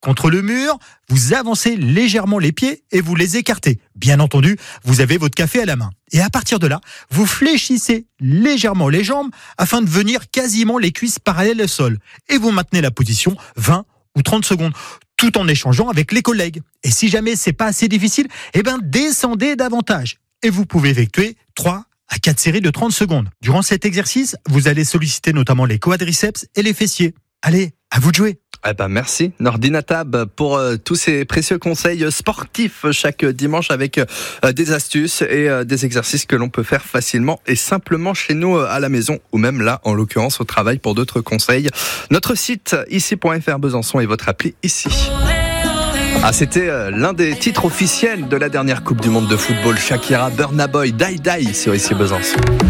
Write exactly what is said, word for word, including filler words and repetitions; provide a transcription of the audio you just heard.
contre le mur, vous avancez légèrement les pieds et vous les écartez. Bien entendu, vous avez votre café à la main. Et à partir de là, vous fléchissez légèrement les jambes afin de venir quasiment les cuisses parallèles au sol. Et vous maintenez la position vingt ou trente secondes, tout en échangeant avec les collègues. Et si jamais c'est pas assez difficile, eh ben descendez davantage. Et vous pouvez effectuer trois à quatre séries de trente secondes. Durant cet exercice, vous allez solliciter notamment les quadriceps et les fessiers. Allez, à vous de jouer. Eh ben merci Nordine Atab pour euh, tous ces précieux conseils sportifs chaque dimanche avec euh, des astuces et euh, des exercices que l'on peut faire facilement et simplement chez nous euh, à la maison ou même là en l'occurrence au travail pour d'autres conseils. Notre site ici point f r Besançon et votre appli ici. Ah, c'était euh, l'un des titres officiels de la dernière Coupe du Monde de football. Shakira, Burna Boy, Die Die sur ici Besançon.